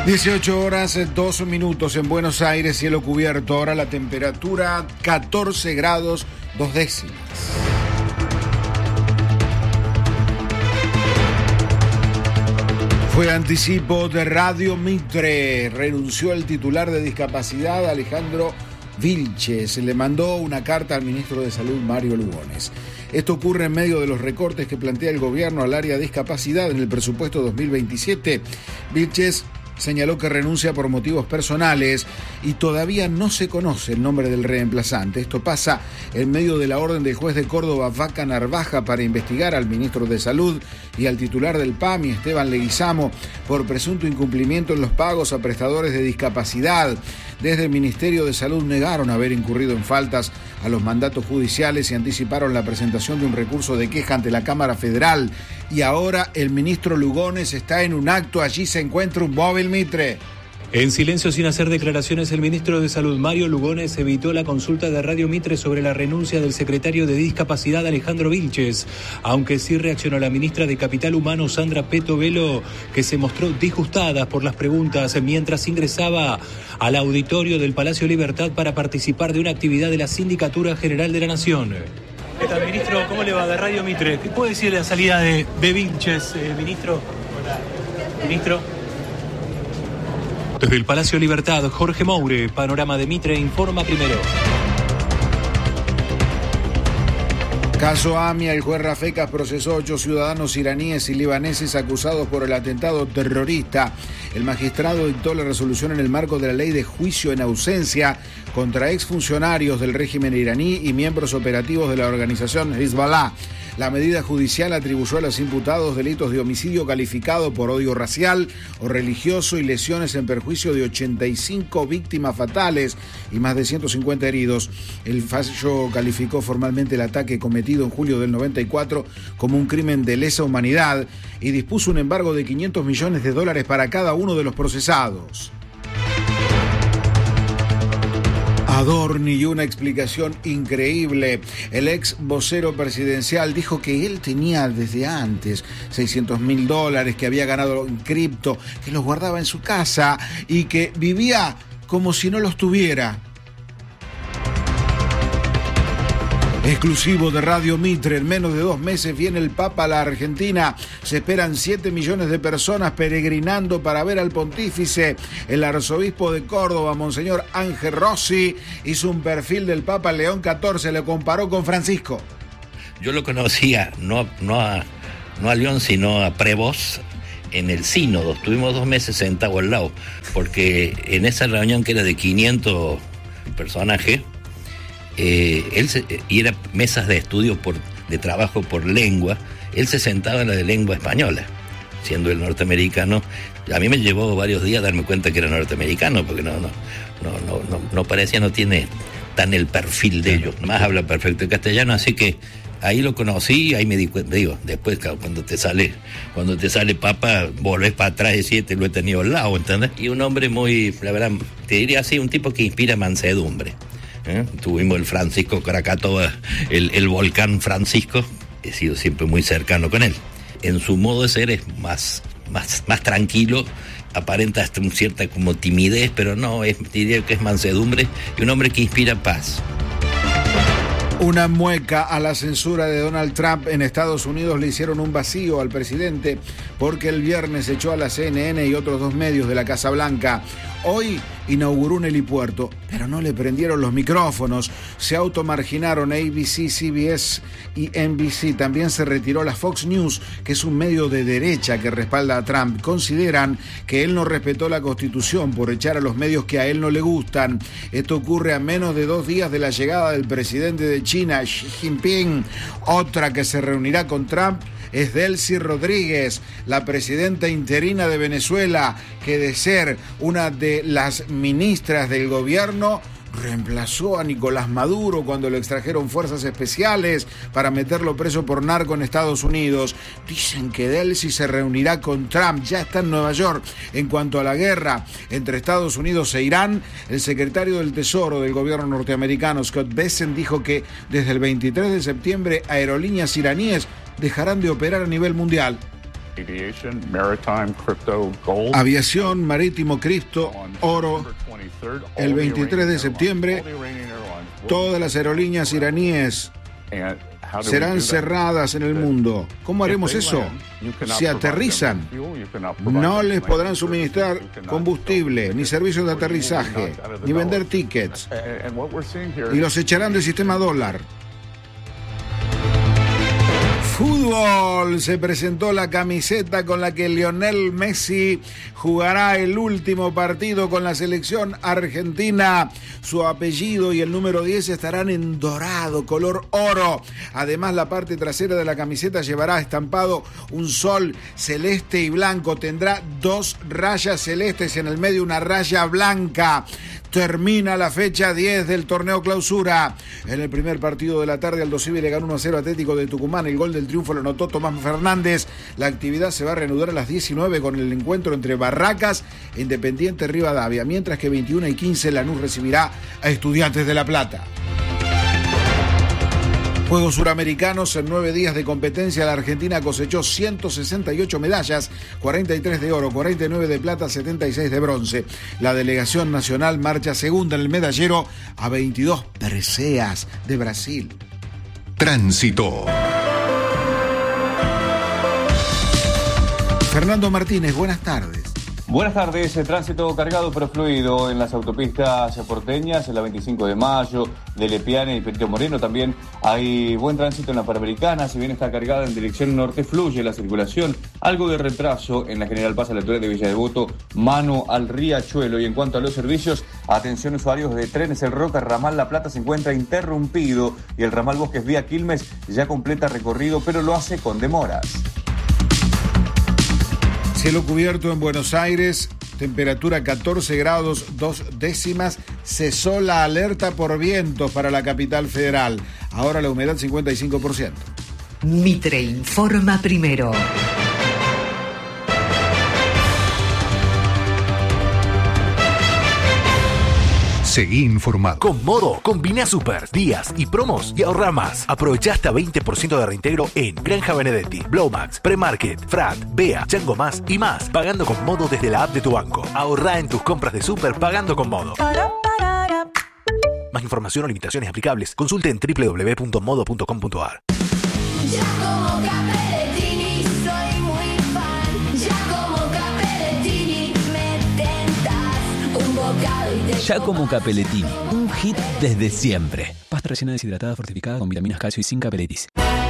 18 horas, 2 minutos en Buenos Aires, cielo cubierto. Ahora la temperatura 14 grados, 2 décimas. Fue anticipo de Radio Mitre. Renunció el titular de discapacidad, Alejandro Vilches. Le mandó una carta al ministro de Salud, Mario Lugones. Esto ocurre en medio de los recortes que plantea el gobierno al área de discapacidad en el presupuesto 2027. Vilches señaló que renuncia por motivos personales y todavía no se conoce el nombre del reemplazante. Esto pasa en medio de la orden del juez de Córdoba, Vaca Narvaja, para investigar al ministro de Salud y al titular del PAMI, Esteban Leguizamo, por presunto incumplimiento en los pagos a prestadores de discapacidad. Desde el Ministerio de Salud negaron haber incurrido en faltas a los mandatos judiciales y anticiparon la presentación de un recurso de queja ante la Cámara Federal. Y ahora el ministro Lugones está en un acto, allí se encuentra un móvil Mitre. En silencio, sin hacer declaraciones, el ministro de Salud, Mario Lugones, evitó la consulta de Radio Mitre sobre la renuncia del secretario de Discapacidad, Alejandro Vilches, aunque sí reaccionó la ministra de Capital Humano, Sandra Peto Velo, que se mostró disgustada por las preguntas mientras ingresaba al auditorio del Palacio Libertad para participar de una actividad de la Sindicatura General de la Nación. ¿Qué tal, ministro? ¿Cómo le va de Radio Mitre? ¿Qué puede decir de la salida de Vilches, ministro? Hola. Ministro. Desde el Palacio Libertad, Jorge Moure, Panorama de Mitre, informa primero. Caso AMIA, el juez Rafecas procesó 8 ciudadanos iraníes y libaneses acusados por el atentado terrorista. El magistrado dictó la resolución en el marco de la ley de juicio en ausencia contra exfuncionarios del régimen iraní y miembros operativos de la organización Hezbollah. La medida judicial atribuyó a los imputados delitos de homicidio calificado por odio racial o religioso y lesiones en perjuicio de 85 víctimas fatales y más de 150 heridos. El fallo calificó formalmente el ataque cometido en julio del 94 como un crimen de lesa humanidad y dispuso un embargo de $500 millones para cada uno de los procesados. Adorni y una explicación increíble. El ex vocero presidencial dijo que él tenía desde antes $600.000 que había ganado en cripto, que los guardaba en su casa y que vivía como si no los tuviera. Exclusivo de Radio Mitre, en menos de 2 meses viene el Papa a la Argentina. Se esperan 7 millones de personas peregrinando para ver al pontífice. El arzobispo de Córdoba, Monseñor Ángel Rossi, hizo un perfil del Papa León XIV, le comparó con Francisco. Yo lo conocía, no a León, sino a Prevost, en el sínodo. Estuvimos 2 meses sentados al lado, porque en esa reunión que era de 500 personajes, y era mesas de estudio de trabajo por lengua, él se sentaba en la de lengua española, siendo el norteamericano. A mí me llevó varios días darme cuenta que era norteamericano, porque no parecía, no tiene tan el perfil de ellos, más habla perfecto castellano, así que ahí lo conocí, ahí me di cuenta, digo, después claro, cuando te sale papa, volvés para atrás y decís, te lo he tenido al lado, ¿entendés? Y un hombre muy, la verdad, te diría así, un tipo que inspira mansedumbre. Tuvimos el Francisco Krakatoa, el volcán Francisco, he sido siempre muy cercano con él. En su modo de ser es más tranquilo, aparenta hasta una cierta como timidez, pero no, diría que es mansedumbre y un hombre que inspira paz. Una mueca a la censura de Donald Trump en Estados Unidos le hicieron un vacío al presidente porque el viernes echó a la CNN y otros 2 medios de la Casa Blanca. Hoy inauguró un helipuerto, pero no le prendieron los micrófonos. Se automarginaron ABC, CBS y NBC. También se retiró la Fox News, que es un medio de derecha que respalda a Trump. Consideran que él no respetó la Constitución por echar a los medios que a él no le gustan. Esto ocurre a menos de 2 días de la llegada del presidente de China, Xi Jinping. Otra que se reunirá con Trump es Delcy Rodríguez, la presidenta interina de Venezuela, que de ser una de las ministras del gobierno, reemplazó a Nicolás Maduro cuando lo extrajeron fuerzas especiales para meterlo preso por narco en Estados Unidos. Dicen que Delcy se reunirá con Trump, ya está en Nueva York. En cuanto a la guerra entre Estados Unidos e Irán, el secretario del Tesoro del gobierno norteamericano, Scott Bessent, dijo que desde el 23 de septiembre aerolíneas iraníes dejarán de operar a nivel mundial. Aviación, marítimo, cripto, oro. El 23 de septiembre, todas las aerolíneas iraníes serán cerradas en el mundo. ¿Cómo haremos eso? Si aterrizan, no les podrán suministrar combustible, ni servicios de aterrizaje, ni vender tickets. Y los echarán del sistema dólar. Fútbol, se presentó la camiseta con la que Lionel Messi jugará el último partido con la selección argentina. Su apellido y el número 10 estarán en dorado, color oro. Además, la parte trasera de la camiseta llevará estampado un sol celeste y blanco. Tendrá 2 rayas celestes, en el medio una raya blanca. Termina la fecha 10 del torneo clausura. En el primer partido de la tarde, Aldo Civi le ganó 1-0 Atlético de Tucumán. El gol del triunfo lo anotó Tomás Fernández. La actividad se va a reanudar a las 19 con el encuentro entre Barracas e Independiente Rivadavia, mientras que 21:15 Lanús recibirá a Estudiantes de La Plata. Juegos Suramericanos, en 9 días de competencia, la Argentina cosechó 168 medallas, 43 de oro, 49 de plata, 76 de bronce. La delegación nacional marcha segunda en el medallero a 22 preseas de Brasil. Tránsito. Fernando Martínez, buenas tardes. Buenas tardes, tránsito cargado pero fluido en las autopistas porteñas, en la 25 de Mayo, de Lepiane y Perito Moreno. También hay buen tránsito en la Panamericana, si bien está cargada en dirección norte, fluye la circulación. Algo de retraso en la General Paz a la altura de Villa Devoto, mano al Riachuelo. Y en cuanto a los servicios, atención usuarios de trenes, el Roca Ramal La Plata se encuentra interrumpido y el ramal Bosques vía Quilmes ya completa recorrido, pero lo hace con demoras. Cielo cubierto en Buenos Aires, temperatura 14 grados 2 décimas, cesó la alerta por vientos para la capital federal. Ahora la humedad 55%. Mitre informa primero. Seguí informado. Con Modo, combina super, días y promos y ahorra más. Aprovecha hasta 20% de reintegro en Granja Benedetti, Blowmax, Premarket, Frat, Bea, Chango Más y más. Pagando con Modo desde la app de tu banco. Ahorra en tus compras de super pagando con Modo. Más información o limitaciones aplicables, consulte en www.modo.com.ar. Giacomo Capellettini, un hit desde siempre. Pasta rellena deshidratada fortificada con vitaminas, calcio y zinc Capelletis.